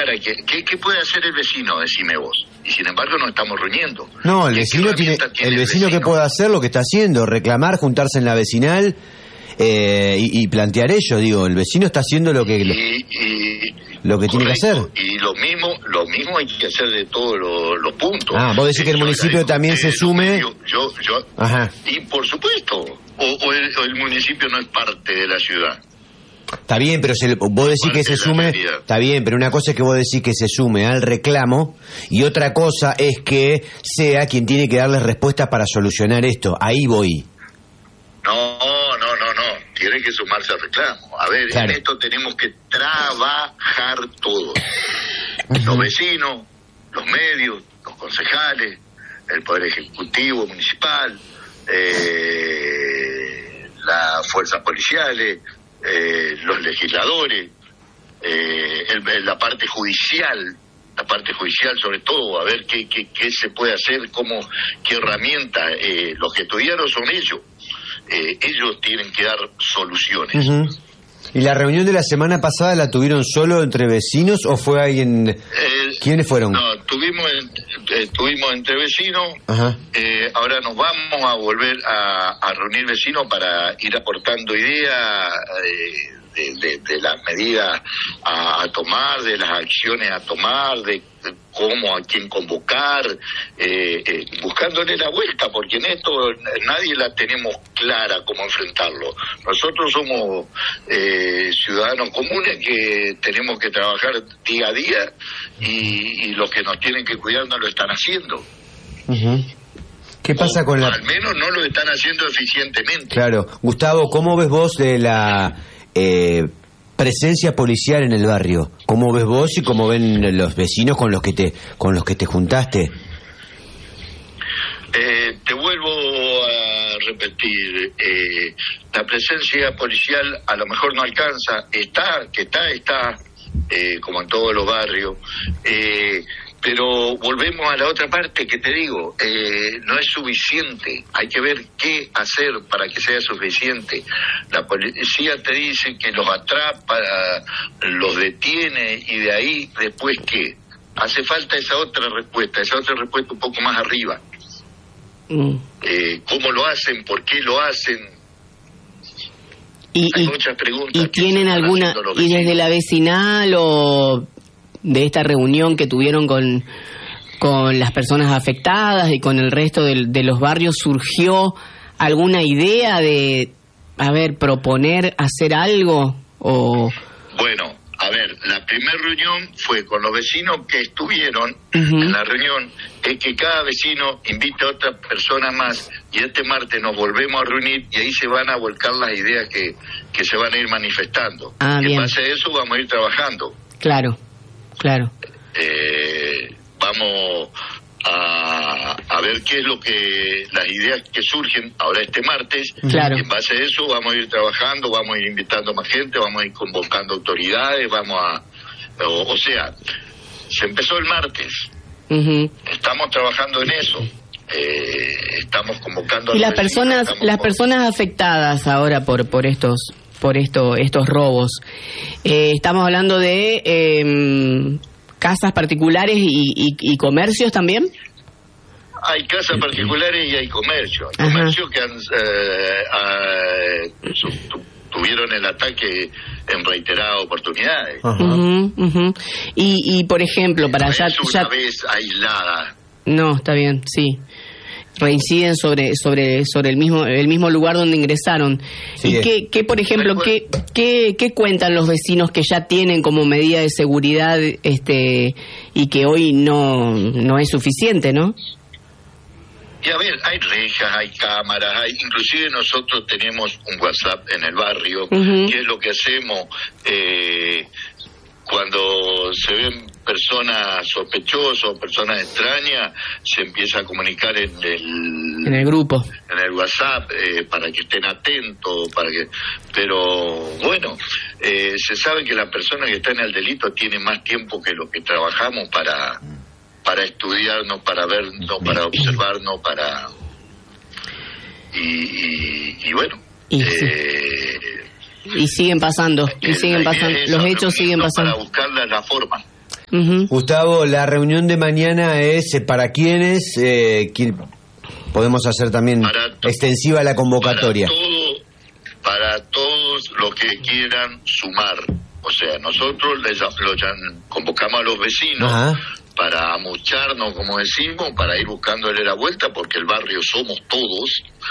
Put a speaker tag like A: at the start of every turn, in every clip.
A: para que... ¿Qué puede hacer el vecino? Decime vos. Y sin embargo nos estamos reuniendo.
B: No, el vecino tiene... El vecino que puede hacer lo que está haciendo, reclamar, juntarse en la vecinal y plantear ello, digo. El vecino está haciendo lo que... lo que tiene que hacer.
A: Y lo mismo hay que hacer de todos los puntos.
B: Vos decís que el municipio también se sume.
A: Ajá. Y por supuesto, o el municipio no es parte de la ciudad.
B: Está bien, pero vos decís que se sume. Está bien, pero una cosa es que vos decís que se sume al reclamo y otra cosa es que sea quien tiene que darles respuestas para solucionar esto. Ahí voy.
A: No. Tiene que sumarse al reclamo. A ver, claro. En esto tenemos que trabajar todos. Los vecinos, los medios, los concejales, el Poder Ejecutivo Municipal, las fuerzas policiales, los legisladores, la parte judicial sobre todo, a ver qué se puede hacer, qué herramientas. Los que estudiaron son ellos. Ellos tienen que dar soluciones. Uh-huh.
B: ¿Y la reunión de la semana pasada la tuvieron solo entre vecinos o fue alguien? ¿Quiénes fueron?
A: No, estuvimos entre vecinos. Uh-huh. Ahora nos vamos a volver a reunir vecinos para ir aportando ideas de las medidas a tomar, de las acciones a tomar, de cómo, a quién convocar, buscándole la vuelta, porque en esto nadie la tenemos clara cómo enfrentarlo. Nosotros somos ciudadanos comunes que tenemos que trabajar día a día y los que nos tienen que cuidar no lo están haciendo.
B: Uh-huh. ¿Qué pasa con la...?
A: Al menos no lo están haciendo eficientemente. Claro.
B: Gustavo, ¿cómo ves vos de la presencia policial en el barrio? ¿Cómo ves vos y cómo ven los vecinos con los que te juntaste?
A: Te vuelvo a repetir, la presencia policial a lo mejor no alcanza, está, como en todos los barrios, pero volvemos a la otra parte que te digo, no es suficiente, hay que ver qué hacer para que sea suficiente. La policía te dice que los atrapa, los detiene y de ahí después ¿qué? Hace falta esa otra respuesta un poco más arriba. ¿Cómo lo hacen? ¿Por qué lo hacen? Hay muchas preguntas.
C: ¿Y tienen alguna, y desde la vecinal o de esta reunión que tuvieron con las personas afectadas y con el resto de los barrios, surgió alguna idea de, proponer hacer algo?
A: Bueno, a ver, la primera reunión fue con los vecinos que estuvieron uh-huh. en la reunión, es que cada vecino invite a otra persona más y este martes nos volvemos a reunir y ahí se van a volcar las ideas que se van a ir manifestando. Y en base a eso vamos a ir trabajando.
C: Claro.
A: Vamos a ver qué es las ideas que surgen ahora este martes.
C: Claro.
A: Y en base a eso vamos a ir trabajando, vamos a ir invitando más gente, vamos a ir convocando autoridades, o sea, se empezó el martes. Uh-huh. Estamos trabajando en eso. Estamos convocando.
C: Y las personas afectadas ahora por estos robos, estamos hablando de casas particulares y comercios también.
A: Hay casas particulares y hay comercio. Hay comercios que tuvieron el ataque en reiteradas oportunidades.
C: Uh-huh, uh-huh. Y por ejemplo, para allá
A: es una vez aislada.
C: No, está bien, sí. Reinciden sobre el mismo lugar donde ingresaron. Sí, ¿y qué por ejemplo, qué cuentan los vecinos que ya tienen como medida de seguridad y que hoy no es suficiente, ¿no?
A: Y a ver, hay rejas, hay cámaras, inclusive nosotros tenemos un WhatsApp en el barrio, uh-huh. ¿Qué es lo que hacemos? Cuando se ven personas sospechosas, personas extrañas, se empieza a comunicar en el
C: grupo,
A: en el WhatsApp, para que estén atentos, pero bueno, se sabe que la persona que está en el delito tiene más tiempo que los que trabajamos para estudiarnos, para vernos, para observarnos, y bueno.
C: Y siguen pasando, los hechos siguen pasando.
A: Para buscar la forma.
B: Gustavo, la reunión de mañana es para quiénes, podemos hacer también extensiva la convocatoria.
A: Para todos los que quieran sumar. O sea, nosotros convocamos a los vecinos para amucharnos, como decimos, para ir buscándole la vuelta, porque el barrio somos todos.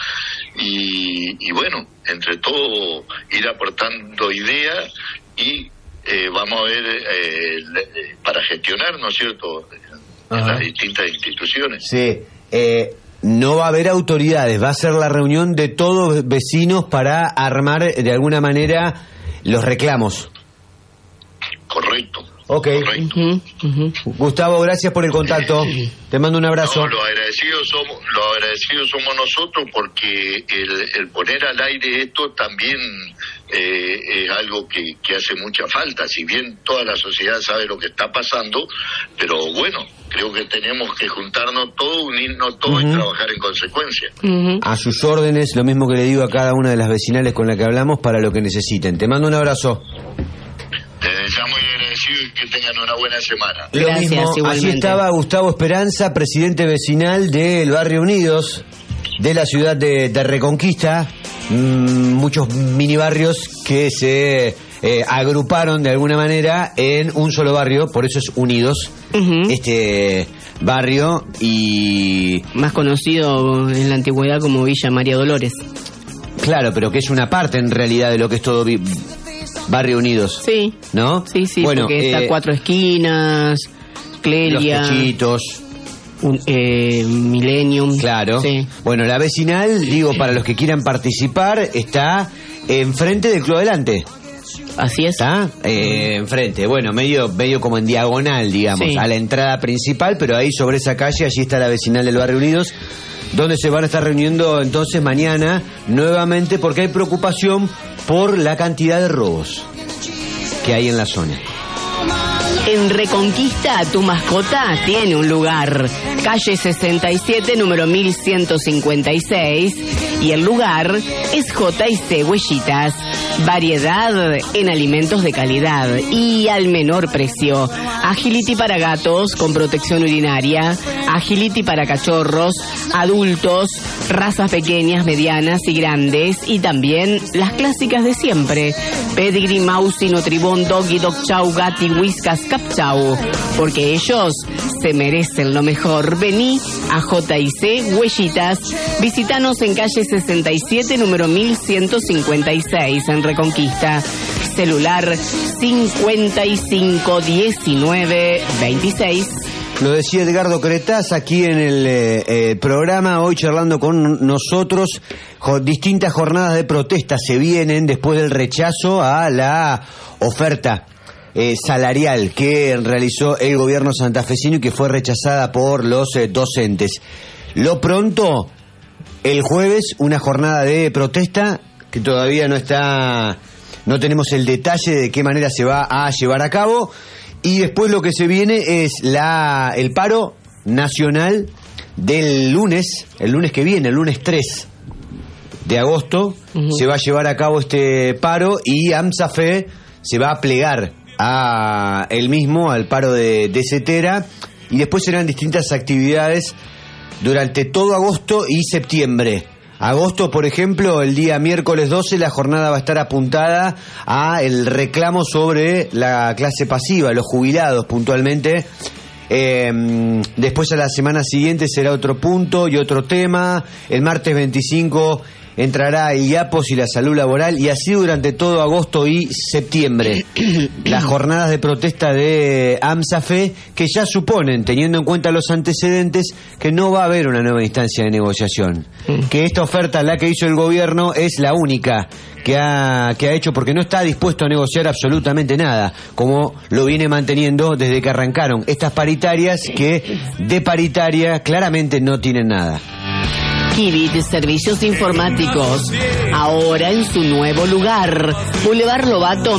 A: Y bueno, entre todos ir aportando ideas y vamos a ver para gestionar, ¿no es cierto?, en las distintas instituciones.
B: Sí, no va a haber autoridades, va a ser la reunión de todos vecinos para armar de alguna manera los reclamos.
A: Correcto.
B: Ok. Correcto. Gustavo, gracias por el contacto. Te mando un abrazo.
A: No, los agradecidos somos nosotros, porque el poner al aire esto también es algo que hace mucha falta. Si bien toda la sociedad sabe lo que está pasando, pero bueno, creo que tenemos que juntarnos todos, unirnos todos y trabajar en consecuencia.
B: A sus órdenes, lo mismo que le digo a cada una de las vecinales con la que hablamos, para lo que necesiten. Te mando un abrazo.
A: Ya muy agradecido y que tengan una buena semana.
C: Gracias,
B: lo mismo, así estaba Gustavo Esperanza, presidente vecinal del Barrio Unidos, de la ciudad de Reconquista. Muchos mini barrios que se agruparon de alguna manera en un solo barrio, por eso es Unidos, este barrio, y
C: más conocido en la antigüedad como Villa María Dolores.
B: Claro, pero que es una parte en realidad de lo que es todo Barrio Unidos.
C: Sí.
B: ¿No?
C: Sí, bueno, porque está Cuatro Esquinas, Clelia,
B: Los Techitos,
C: Millennium.
B: Claro. Sí. Bueno, la vecinal, digo, para los que quieran participar, está enfrente del Club Adelante.
C: Así es.
B: ¿Está? Enfrente, bueno, medio como en diagonal, digamos, a la entrada principal, pero ahí sobre esa calle, allí está la vecinal del Barrio Unidos, donde se van a estar reuniendo entonces mañana nuevamente, porque hay preocupación por la cantidad de robos que hay en la zona.
C: En Reconquista, tu mascota tiene un lugar. Calle 67, número 1156. Y el lugar es J&C Huellitas. Variedad en alimentos de calidad y al menor precio. Agility para gatos con protección urinaria. Agility para cachorros, adultos, razas pequeñas, medianas y grandes. Y también las clásicas de siempre. Pedigree, Mousy, Nutribón, Doggy, Dog Chow, Gatti, Whiskas, Cap Chow. Porque ellos se merecen lo mejor. Vení a J&C Huellitas. Visítanos en calle 67, número 1156, en Reconquista. Celular 551926.
B: Lo decía Edgardo Cretaz aquí en el programa, hoy charlando con nosotros. Distintas jornadas de protesta se vienen después del rechazo a la oferta salarial que realizó el gobierno santafesino y que fue rechazada por los docentes. Lo pronto, el jueves, una jornada de protesta que todavía no tenemos el detalle de qué manera se va a llevar a cabo. Y después lo que se viene es el paro nacional del lunes, el lunes que viene, el lunes 3 de agosto, se va a llevar a cabo este paro y AMSAFE se va a plegar a él mismo, al paro de Cetera, y después serán distintas actividades durante todo agosto y septiembre. Agosto, por ejemplo, el día miércoles 12, la jornada va a estar apuntada a el reclamo sobre la clase pasiva, los jubilados puntualmente. Después a la semana siguiente será otro punto y otro tema. El martes 25 entrará el IAPOS y la salud laboral, y así durante todo agosto y septiembre. Las jornadas de protesta de AMSAFE, que ya suponen, teniendo en cuenta los antecedentes, que no va a haber una nueva instancia de negociación. Que esta oferta, la que hizo el gobierno, es la única que ha hecho, porque no está dispuesto a negociar absolutamente nada, como lo viene manteniendo desde que arrancaron estas paritarias, que de paritaria claramente no tienen nada.
C: Kibit Servicios Informáticos, ahora en su nuevo lugar, Boulevard Lobato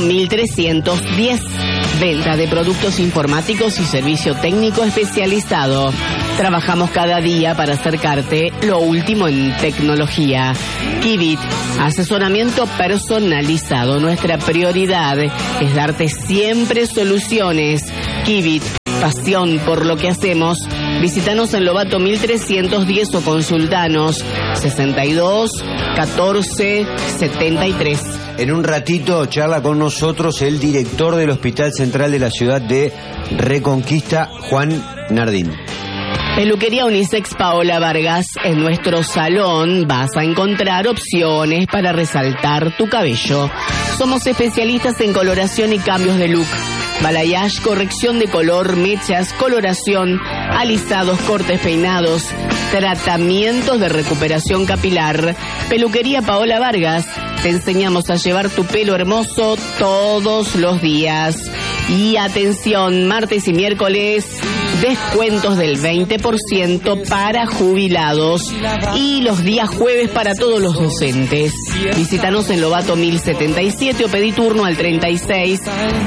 C: 1310. Venta de productos informáticos y servicio técnico especializado. Trabajamos cada día para acercarte lo último en tecnología. Kibit, asesoramiento personalizado. Nuestra prioridad es darte siempre soluciones. Kibit, pasión por lo que hacemos. Visítanos en Lobato 1310 o consultanos 62 14 73.
B: En un ratito charla con nosotros el director del Hospital Central de la ciudad de Reconquista, Juan Nardín.
C: Peluquería Unisex Paola Vargas. En nuestro salón vas a encontrar opciones para resaltar tu cabello. Somos especialistas en coloración y cambios de look. Balayage, corrección de color, mechas, coloración, alisados, cortes, peinados, tratamientos de recuperación capilar. Peluquería Paola Vargas. Te enseñamos a llevar tu pelo hermoso todos los días. Y atención, martes y miércoles, descuentos del 20% para jubilados y los días jueves para todos los docentes. Visítanos en Lobato 1077 o pedí turno al 36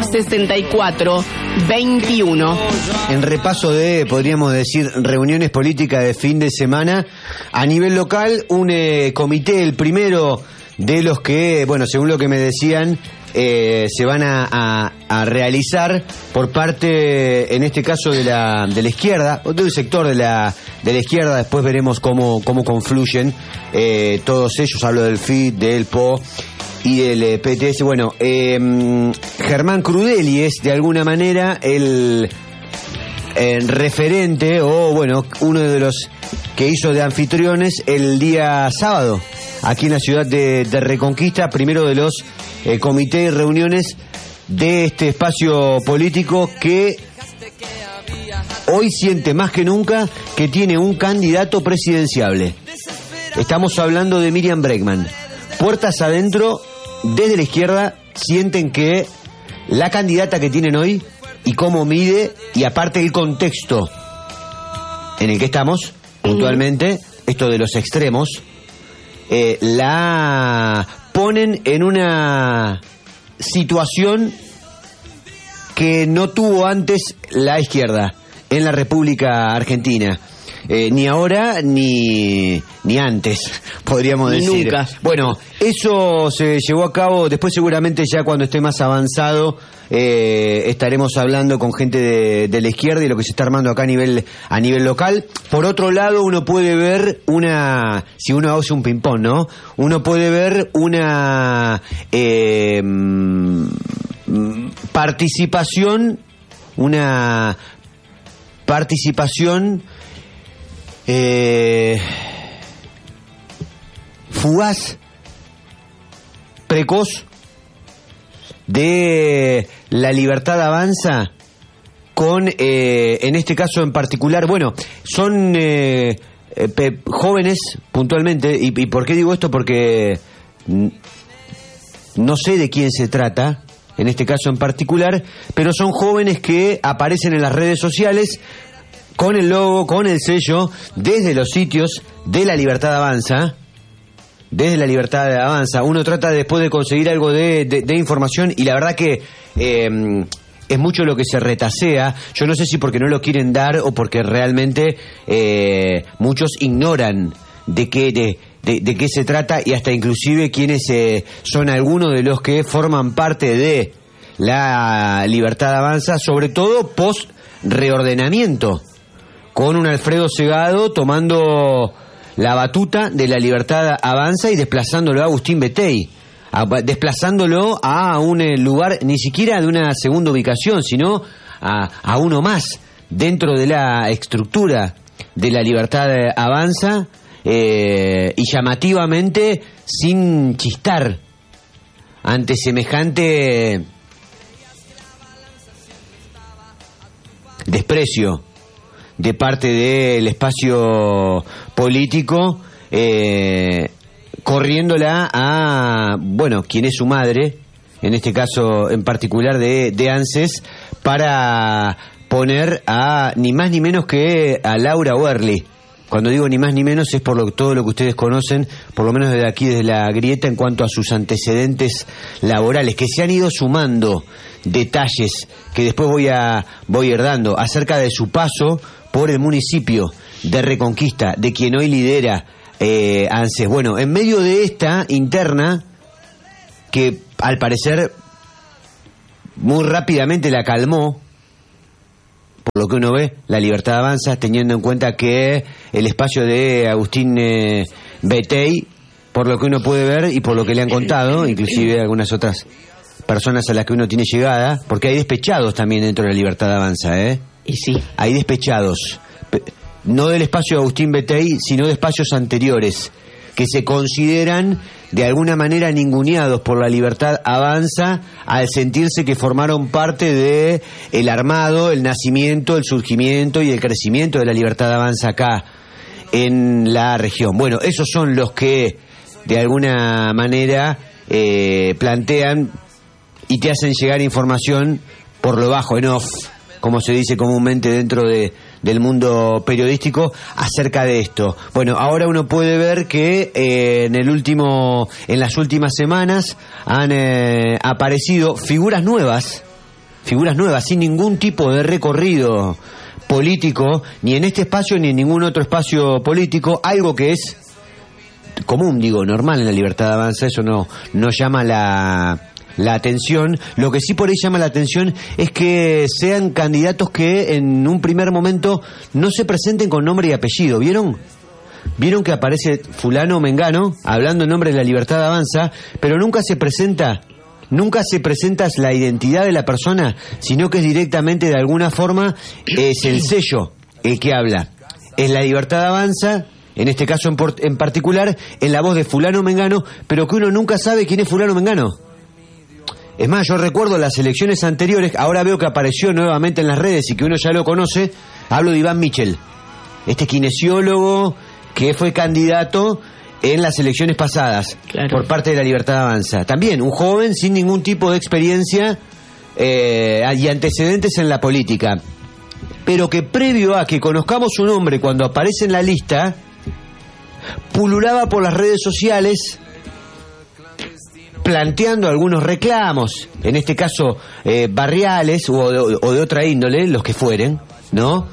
C: 64 21.
B: En repaso de, podríamos decir, reuniones políticas de fin de semana, a nivel local, un comité, el primero de los que, bueno, según lo que me decían, se van a realizar por parte, en este caso, de la izquierda, o de un sector de la izquierda. Después veremos cómo confluyen todos ellos. Hablo del FIT, del PO y del PTS. Bueno, Germán Crudeli es de alguna manera el referente, o bueno, uno de los que hizo de anfitriones el día sábado aquí en la ciudad de Reconquista, primero de los comités y reuniones de este espacio político que hoy siente más que nunca que tiene un candidato presidenciable. Estamos hablando de Miriam Bregman. Puertas adentro, desde la izquierda, sienten que la candidata que tienen hoy y cómo mide, y aparte el contexto en el que estamos puntualmente, esto de los extremos, la ponen en una situación que no tuvo antes la izquierda en la República Argentina. Ni ahora ni antes, podríamos decir.
C: Nunca.
B: Bueno, eso se llevó a cabo. Después seguramente ya cuando esté más avanzado estaremos hablando con gente de la izquierda y lo que se está armando acá a nivel local. Por otro lado, uno puede ver si uno hace un ping-pong, ¿no? Uno puede ver una participación fugaz, precoz, de La Libertad Avanza con, en este caso en particular, bueno, son jóvenes puntualmente, y ¿por qué digo esto? Porque no sé de quién se trata en este caso en particular, pero son jóvenes que aparecen en las redes sociales con el logo, con el sello, desde los sitios de La Libertad Avanza. Desde La Libertad Avanza. Uno trata después de conseguir algo de información y la verdad que es mucho lo que se retasea. Yo no sé si porque no lo quieren dar o porque realmente muchos ignoran de qué se trata, y hasta inclusive quienes son algunos de los que forman parte de La Libertad Avanza, sobre todo post reordenamiento, con un Alfredo Segado tomando la batuta de La Libertad Avanza y desplazándolo a Agustín Betey, desplazándolo a un lugar ni siquiera de una segunda ubicación, sino a uno más dentro de la estructura de La Libertad Avanza, y llamativamente sin chistar ante semejante desprecio de parte del espacio político, corriéndola a, bueno, quien es su madre, en este caso en particular de ANSES, para poner a ni más ni menos que a Laura Werly. Cuando digo ni más ni menos es por todo lo que ustedes conocen, por lo menos desde aquí, desde la grieta, en cuanto a sus antecedentes laborales, que se han ido sumando detalles que después voy a ir dando acerca de su paso por el municipio de Reconquista, de quien hoy lidera ANSES. Bueno, en medio de esta interna, que al parecer muy rápidamente la calmó, por lo que uno ve, La Libertad Avanza, teniendo en cuenta que el espacio de Agustín Betey, por lo que uno puede ver y por lo que le han contado, inclusive algunas otras personas a las que uno tiene llegada, porque hay despechados también dentro de La Libertad Avanza,
C: Y sí.
B: Hay despechados, no del espacio de Agustín Betey, sino de espacios anteriores, que se consideran de alguna manera ninguneados por La Libertad Avanza al sentirse que formaron parte de el armado, el nacimiento, el surgimiento y el crecimiento de La Libertad Avanza acá en la región. Bueno, esos son los que de alguna manera plantean y te hacen llegar información por lo bajo, en off, como se dice comúnmente dentro del mundo periodístico, acerca de esto. Bueno, ahora uno puede ver que en las últimas semanas han aparecido figuras nuevas, sin ningún tipo de recorrido político, ni en este espacio ni en ningún otro espacio político, algo que es común, normal en La Libertad Avanza. Eso no llama la atención. Lo que sí por ahí llama la atención es que sean candidatos que en un primer momento no se presenten con nombre y apellido. ¿Vieron que aparece fulano o mengano hablando en nombre de La Libertad Avanza, pero nunca se presenta la identidad de la persona, sino que es directamente, de alguna forma, es el sello el que habla? Es La Libertad Avanza, en este caso en particular, en la voz de fulano o mengano, pero que uno nunca sabe quién es fulano o mengano. Es más, yo recuerdo las elecciones anteriores, ahora veo que apareció nuevamente en las redes y que uno ya lo conoce. Hablo de Iván Michel, este kinesiólogo que fue candidato en las elecciones pasadas, claro, por parte de La Libertad Avanza. También un joven sin ningún tipo de experiencia y antecedentes en la política, pero que previo a que conozcamos su nombre cuando aparece en la lista, pululaba por las redes sociales planteando algunos reclamos, en este caso barriales o de otra índole, los que fueren, ¿no?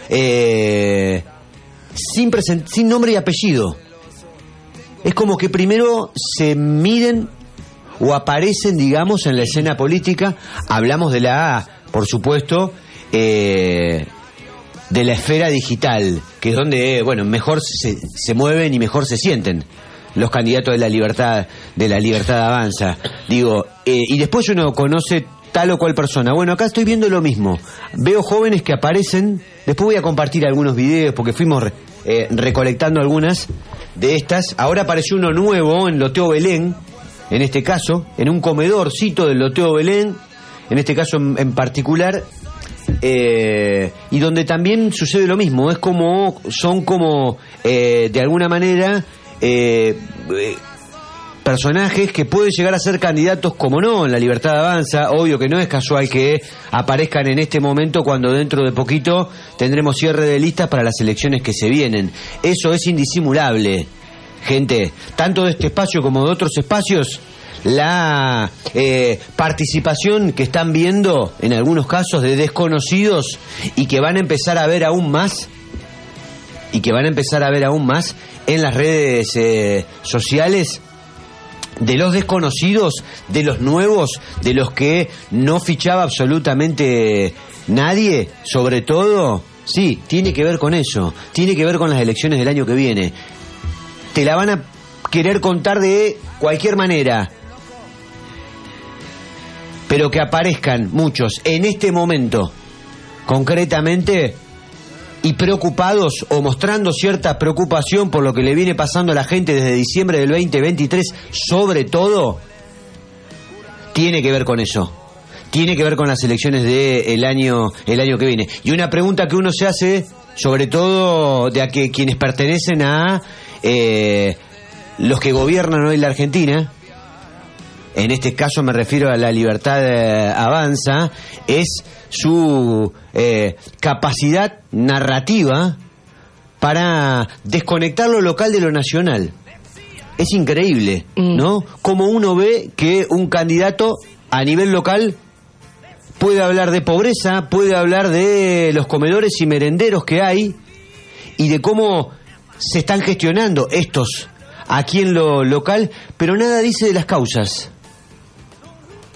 B: Sin nombre y apellido. Es como que primero se miden o aparecen, en la escena política. Hablamos por supuesto, de la esfera digital, que es donde, mejor se mueven y mejor se sienten los candidatos de la libertad Avanza, y después uno conoce tal o cual persona. Bueno, acá estoy viendo lo mismo. Veo jóvenes que aparecen. Después voy a compartir algunos videos porque fuimos recolectando algunas de estas. Ahora apareció uno nuevo en Loteo Belén, en este caso, en un comedorcito del Loteo Belén, en este caso en particular, y donde también sucede lo mismo. Son como de alguna manera personajes que pueden llegar a ser candidatos, como no, en La Libertad Avanza. Obvio que no es casual que aparezcan en este momento, cuando dentro de poquito tendremos cierre de listas para las elecciones que se vienen. Eso es indisimulable, gente, tanto de este espacio como de otros espacios. La participación que están viendo en algunos casos de desconocidos y que van a empezar a ver aún más en las redes sociales, de los desconocidos, de los nuevos, de los que no fichaba absolutamente nadie, sobre todo, sí, tiene que ver con eso, tiene que ver con las elecciones del año que viene. Te la van a querer contar de cualquier manera, pero que aparezcan muchos en este momento, concretamente, y preocupados o mostrando cierta preocupación por lo que le viene pasando a la gente desde diciembre del 2023, sobre todo, tiene que ver con eso. Tiene que ver con las elecciones del año que viene. Y una pregunta que uno se hace, sobre todo de quienes pertenecen a los que gobiernan hoy la Argentina, en este caso me refiero a La Libertad Avanza, es su capacidad narrativa para desconectar lo local de lo nacional. Es increíble, ¿no? Como uno ve que un candidato a nivel local puede hablar de pobreza, puede hablar de los comedores y merenderos que hay y de cómo se están gestionando estos aquí en lo local, pero nada dice de las causas.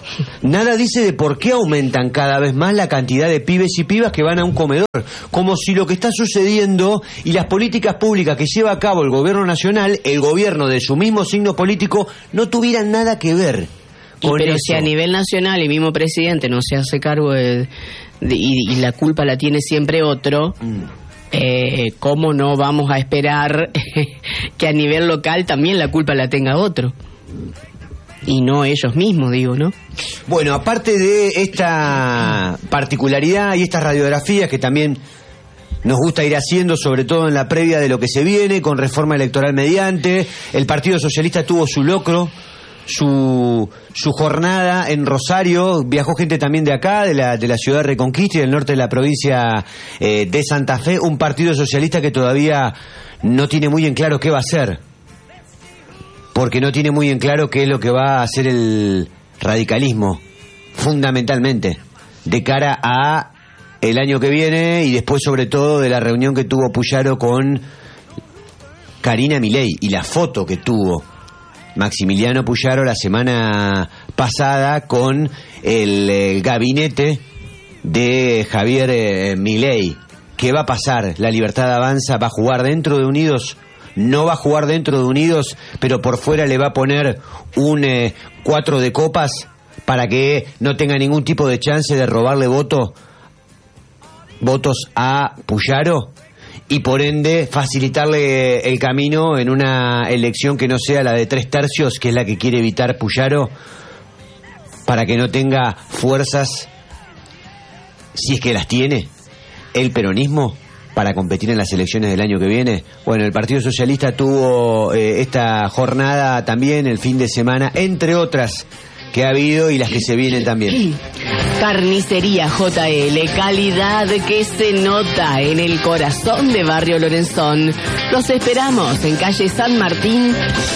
B: Nada dice de por qué aumentan cada vez más la cantidad de pibes y pibas que van a un comedor, como si lo que está sucediendo y las políticas públicas que lleva a cabo el gobierno nacional, el gobierno de su mismo signo político, no tuvieran nada que ver con
C: pero
B: eso.
C: Si a nivel nacional el mismo presidente no se hace cargo y la culpa la tiene siempre otro, ¿cómo no vamos a esperar que a nivel local también la culpa la tenga otro? Y no ellos mismos, digo, ¿no?
B: Bueno, aparte de esta particularidad y estas radiografías que también nos gusta ir haciendo, sobre todo en la previa de lo que se viene, con reforma electoral mediante, el Partido Socialista tuvo su locro, su jornada en Rosario, viajó gente también de acá, de la ciudad de Reconquista y del norte de la provincia de Santa Fe, un Partido Socialista que todavía no tiene muy en claro qué va a hacer, porque no tiene muy en claro qué es lo que va a hacer el radicalismo, fundamentalmente, de cara a el año que viene y después sobre todo de la reunión que tuvo Puyaro con Karina Milei y la foto que tuvo Maximiliano Puyaro la semana pasada con el gabinete de Javier Milei. ¿Qué va a pasar? ¿La Libertad Avanza va a jugar dentro de Unidos? No va a jugar dentro de Unidos, pero por fuera le va a poner un 4 de copas para que no tenga ningún tipo de chance de robarle votos a Puyaro y por ende facilitarle el camino en una elección que no sea la de 3/3, que es la que quiere evitar Puyaro, para que no tenga fuerzas, si es que las tiene, el peronismo para competir en las elecciones del año que viene. Bueno, el Partido Socialista tuvo esta jornada también el fin de semana, entre otras que ha habido y las que se vienen también.
C: Carnicería JL, calidad que se nota en el corazón de Barrio Lorenzón. Los esperamos en calle San Martín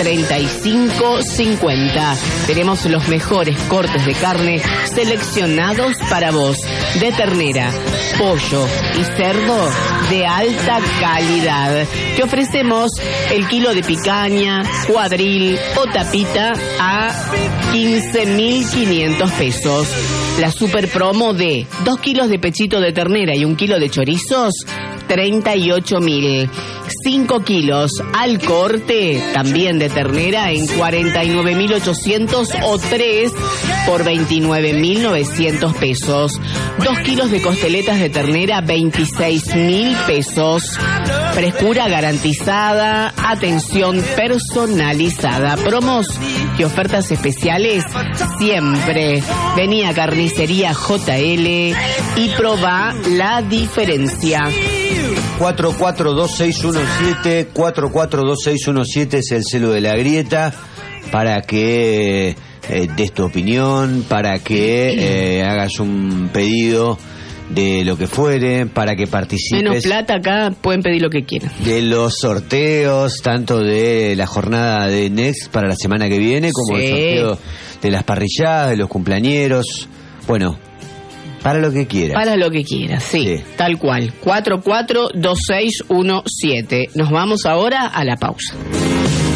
C: 3550. Tenemos los mejores cortes de carne seleccionados para vos, de ternera, pollo y cerdo de alta calidad. Te ofrecemos el kilo de picaña, cuadril o tapita a 15.500 pesos. La super promo de 2 kilos de pechito de ternera y 1 kilo de chorizos, 38.000. 5 kilos al corte, también de ternera, en 49.800 o 3 por 29.900 pesos. 2 kilos de costeletas de ternera, 26.000 pesos. Frescura garantizada, atención personalizada. Promos y ofertas especiales siempre. Vení a Carnicería JL y probá la diferencia.
B: 442617 es el celu de la grieta para que des tu opinión, para que hagas un pedido de lo que fuere, para que participes.
C: Menos plata acá, pueden pedir lo que quieran. De
B: los sorteos, tanto de la jornada de Next para la semana que viene, como el sorteo de las parrilladas, de los cumpleañeros. Bueno, para lo que quieras.
C: Para lo que quieras, sí, tal cual. 442617. Nos vamos ahora a la pausa.